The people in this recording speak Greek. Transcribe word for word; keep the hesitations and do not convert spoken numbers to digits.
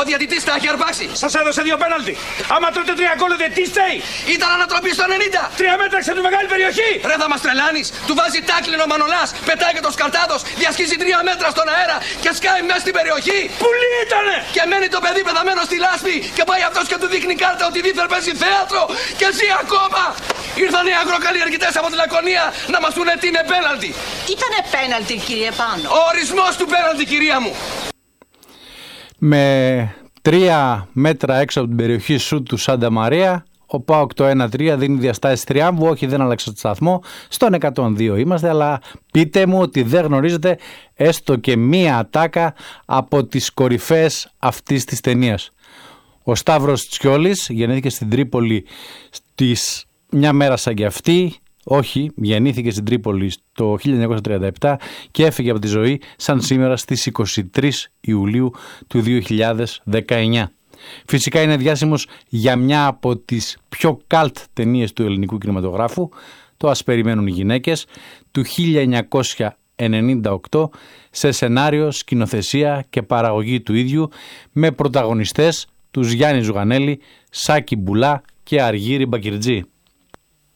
Ο διαιτητής τα έχει αρπάξει. Σας έδωσε δύο πέναλτι. Άμα τρώτε τρία γκολ, δεν τι στέει. Ήταν ανατροπή στο ενενήντα. Τρία μέτρα σε τη μεγάλη περιοχή. Ρε θα μας τρελάνεις. Του βάζει τάκλινο ο Μανολάς. Πετάει και το Σκαρτάδος. Διασχίζει τρία μέτρα στον αέρα και σκάει μέσα στην περιοχή. Πουλί ήτανε. Και μένει το παιδί πεθαμένο στη λάσπη. Και πάει αυτός και του δείχνει κάρτα ότι δίθεν παίζει θέατρο. Και ζει ακόμα. Ήρθαν οι αγροκαλλιεργητές από τη Λακωνία να μας πούνε τι είναι πέναλτι. Ήτανε πέναλτι, κύριε Πάνο. Ο ορισμός του πέναλτι, κυρία μου. Με τρία μέτρα έξω από την περιοχή σου του Σάντα Μαρία, ο ΠΑΟΚ το ένα τρία δίνει διαστάσεις τριάμβου. Όχι, δεν άλλαξε το σταθμό. Στον εκατόν δύο είμαστε, αλλά πείτε μου ότι δεν γνωρίζετε έστω και μία ατάκα από τις κορυφές αυτής της ταινίας. Ο Σταύρος Τσιόλης γεννήθηκε στην Τρίπολη στις μια μέρα σαν και αυτή. Όχι, γεννήθηκε στην Τρίπολη το χίλια εννιακόσια τριάντα επτά και έφυγε από τη ζωή σαν σήμερα στις είκοσι τρεις Ιουλίου του δύο χιλιάδες δεκαεννιά. Φυσικά είναι διάσημος για μια από τις πιο καλτ ταινίες του ελληνικού κινηματογράφου, το «Ας περιμένουν οι γυναίκες» του χίλια εννιακόσια ενενήντα οκτώ, σε σενάριο, σκηνοθεσία και παραγωγή του ίδιου, με πρωταγωνιστές τους Γιάννη Ζουγανέλη, Σάκη Μπουλά και Αργύρη Μπακυρτζή.